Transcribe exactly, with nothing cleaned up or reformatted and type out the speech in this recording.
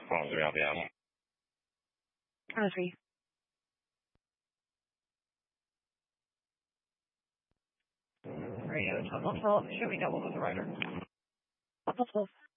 One three, I'll be out. One three. Radio, tunnel twelve, show me double with the rider. Tunnel twelve.